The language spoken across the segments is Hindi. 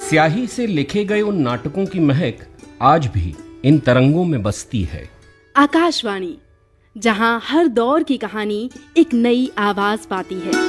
स्याही से लिखे गए उन नाटकों की महक आज भी इन तरंगों में बसती है। आकाशवाणी, जहां हर दौर की कहानी एक नई आवाज पाती है।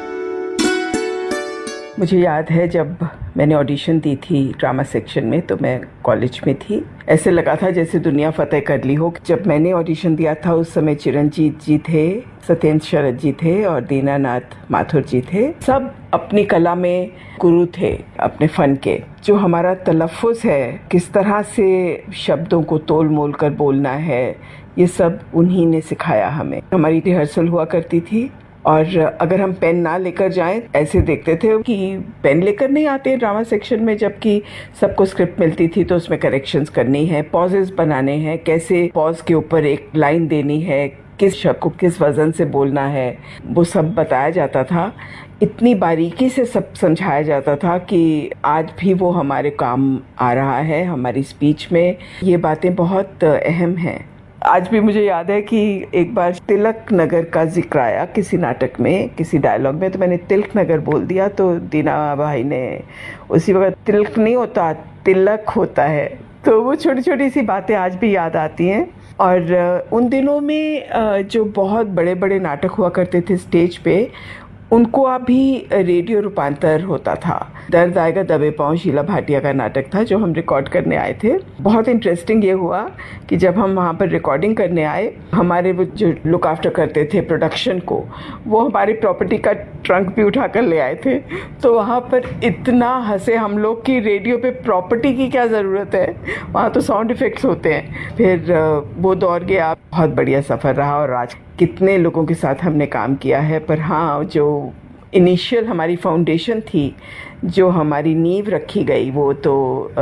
मुझे याद है जब मैंने ऑडिशन दी थी ड्रामा सेक्शन में, तो मैं कॉलेज में थी। ऐसे लगा था जैसे दुनिया फतेह कर ली हो। जब मैंने ऑडिशन दिया था उस समय चिरंजीत जी थे, सत्येंद्र शरद जी थे और दीनानाथ माथुर जी थे। सब अपनी कला में गुरु थे, अपने फन के। जो हमारा तलफ़ुज़ है, किस तरह से शब्दों को तोल मोल कर बोलना है, ये सब उन्हीं ने सिखाया हमें। हमारी रिहर्सल हुआ करती थी और अगर हम पेन ना लेकर जाएं, ऐसे देखते थे कि पेन लेकर नहीं आते ड्रामा सेक्शन में, जबकि सबको स्क्रिप्ट मिलती थी तो उसमें करेक्शंस करनी है, पॉजेस बनाने हैं, कैसे पॉज के ऊपर एक लाइन देनी है, किस शब्द को किस वजन से बोलना है, वो सब बताया जाता था। इतनी बारीकी से सब समझाया जाता था कि आज भी वो हमारे काम आ रहा है। हमारी स्पीच में ये बातें बहुत अहम हैं। आज भी मुझे याद है कि एक बार तिलक नगर का जिक्र आया किसी नाटक में, किसी डायलॉग में, तो मैंने तिलक नगर बोल दिया। तो दीना भाई ने उसी वक्त, तिलक नहीं होता, तिलक होता है। तो वो छोटी छोटी सी बातें आज भी याद आती हैं। और उन दिनों में जो बहुत बड़े बड़े नाटक हुआ करते थे स्टेज पे, उनको अभी रेडियो रूपांतर होता था। दर्द आएगा दबे पाँव शीला भाटिया का नाटक था जो हम रिकॉर्ड करने आए थे। बहुत इंटरेस्टिंग ये हुआ कि जब हम वहाँ पर रिकॉर्डिंग करने आए, हमारे वो जो लुक आफ्टर करते थे प्रोडक्शन को, वो हमारी प्रॉपर्टी का ट्रंक भी उठा कर ले आए थे। तो वहाँ पर इतना हंसे हम लोग कि रेडियो पे प्रॉपर्टी की क्या ज़रूरत है, वहाँ तो साउंड इफ़ेक्ट्स होते हैं। फिर वो दौर गया, बहुत बढ़िया सफ़र रहा और आज कितने लोगों के साथ हमने काम किया है। पर हाँ, जो इनिशियल हमारी फाउंडेशन थी, जो हमारी नींव रखी गई, वो तो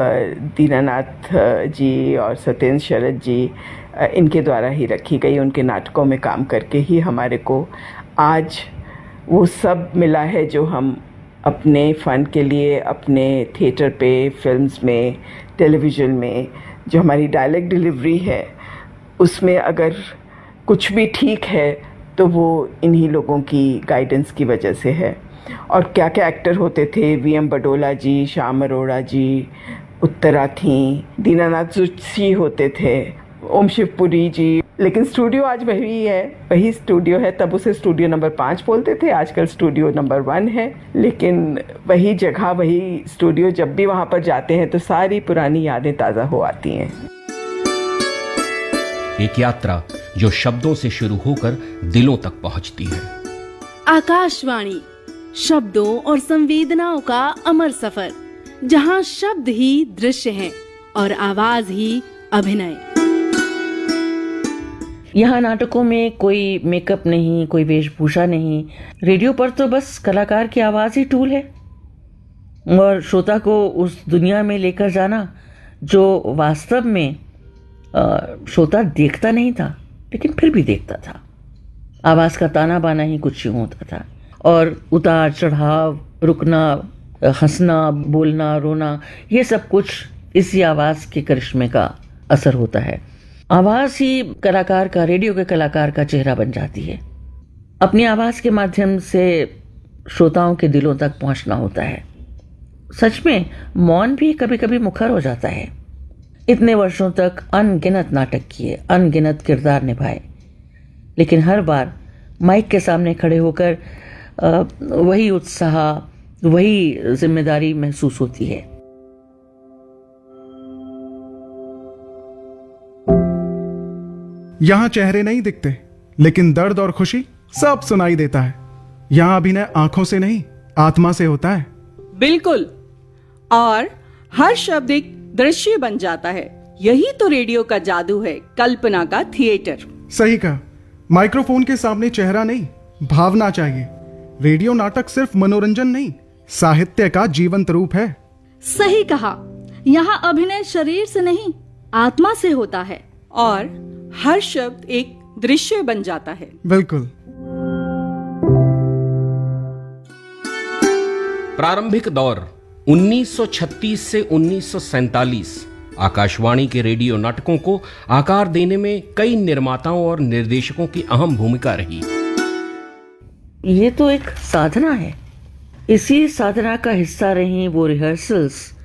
दीनानाथ जी और सत्येंद्र शरद जी, इनके द्वारा ही रखी गई। उनके नाटकों में काम करके ही हमारे को आज वो सब मिला है जो हम अपने फ़न के लिए, अपने थिएटर पे, फिल्म्स में, टेलीविज़न में, जो हमारी डायलॉग डिलीवरी है, उसमें अगर कुछ भी ठीक है तो वो इन्हीं लोगों की गाइडेंस की वजह से है। और क्या क्या एक्टर होते थे, वीएम बडोला जी, श्याम अरोड़ा जी, उत्तरा थी, दीनानाथ जोशी होते थे, ओम शिवपुरी जी। लेकिन स्टूडियो आज वही है, वही स्टूडियो है। तब उसे स्टूडियो नंबर 5 बोलते थे, आजकल स्टूडियो नंबर 1 है। लेकिन वही जगह, वही स्टूडियो, जब भी वहाँ पर जाते हैं तो सारी पुरानी यादें ताज़ा हो आती हैं। एक यात्रा जो शब्दों से शुरू होकर दिलों तक पहुंचती है। आकाशवाणी, शब्दों और संवेदनाओं का अमर सफर, जहां शब्द ही दृश्य हैं और आवाज ही अभिनय। यहाँ नाटकों में कोई मेकअप नहीं, कोई वेशभूषा नहीं। रेडियो पर तो बस कलाकार की आवाज ही टूल है और श्रोता को उस दुनिया में लेकर जाना जो वास्तव में श्रोता देखता नहीं था, लेकिन फिर भी देखता था। आवाज का ताना बाना ही कुछ यूं होता था और उतार चढ़ाव, रुकना, हंसना, बोलना, रोना, ये सब कुछ इसी आवाज के करिश्मे का असर होता है। आवाज ही कलाकार का, रेडियो के कलाकार का चेहरा बन जाती है। अपनी आवाज के माध्यम से श्रोताओं के दिलों तक पहुंचना होता है। सच में मौन भी कभी कभी मुखर हो जाता है। इतने वर्षों तक अनगिनत नाटक किए, अनगिनत किरदार निभाए, लेकिन हर बार माइक के सामने खड़े होकर वही उत्साह, वही जिम्मेदारी महसूस होती है। यहाँ चेहरे नहीं दिखते, लेकिन दर्द और खुशी सब सुनाई देता है। यहाँ अभिनय आंखों से नहीं, आत्मा से होता है। बिल्कुल, और हर शब्द एक दृश्य बन जाता है। यही तो रेडियो का जादू है, कल्पना का थिएटर। सही कहा। माइक्रोफोन के सामने चेहरा नहीं, भावना चाहिए। रेडियो नाटक सिर्फ मनोरंजन नहीं, साहित्य का जीवंत रूप है। सही कहा। यहाँ अभिनय शरीर से नहीं, आत्मा से होता है और हर शब्द एक दृश्य बन जाता है। बिल्कुल। प्रारंभिक दौर 1936 से 1947 आकाशवाणी के रेडियो नाटकों को आकार देने में कई निर्माताओं और निर्देशकों की अहम भूमिका रही। ये तो एक साधना है। इसी साधना का हिस्सा रही वो रिहर्सल्स